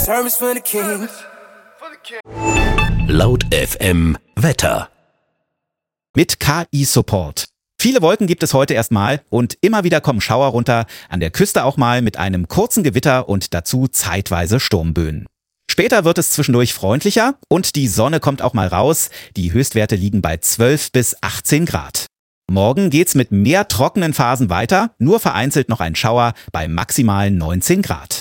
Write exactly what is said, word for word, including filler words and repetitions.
Laut F M Wetter. Mit K I-Support. Viele Wolken gibt es heute erstmal und immer wieder kommen Schauer runter, an der Küste auch mal mit einem kurzen Gewitter und dazu zeitweise Sturmböen. Später wird es zwischendurch freundlicher und die Sonne kommt auch mal raus. Die Höchstwerte liegen bei zwölf bis achtzehn Grad. Morgen geht's mit mehr trockenen Phasen weiter, nur vereinzelt noch ein Schauer bei maximal neunzehn Grad.